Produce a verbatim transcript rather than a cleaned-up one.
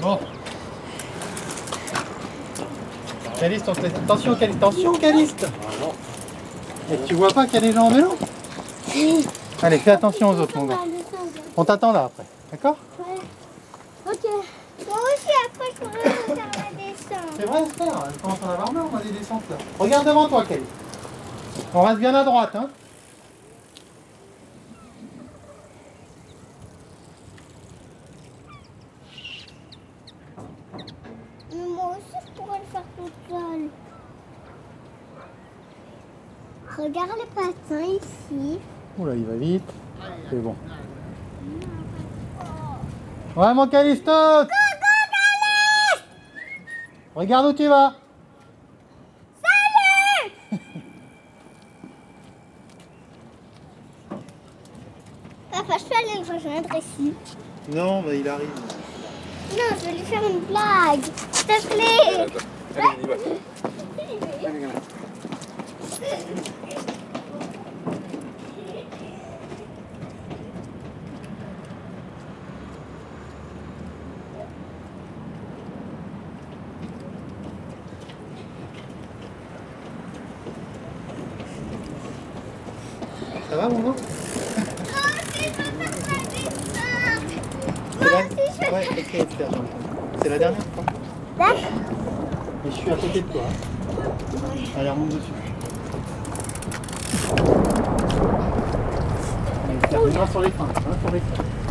Bon. Caliste, on te laisse. Attention, Caliste. Attention, Caliste. Et tu vois pas qu'il y a des gens en vélo? Allez, fais attention aux autres, mon gars. On t'attend là après. D'accord? Ouais. Ok. Moi aussi, après, je pourrais faire la descente. C'est vrai, Esther. Elle commence à en avoir marre, on a des descentes là. Regarde devant toi, Caliste. On reste bien à droite, hein. Mais moi aussi, je pourrais le faire toute seule. Regarde les patins ici. Oula, il va vite. C'est bon. Ouais, mon Caliste. Coucou, Caliste! Regarde où tu vas. Salut! Papa, je peux aller le rejoindre ici. Non, bah il arrive. Non, je vais lui faire une blague. S'il te plaît. Allez, on y va. Ça va, mon gars? Moi aussi, je veux faire la descente. C'est Moi la... aussi, je veux Ouais, ok, Esther, j'entends. C'est la dernière fois. faire. Et je suis à côté de toi. Hein. Allez, remonte dessus. Allez, Esther, les mains sur les freins. Mains sur les freins.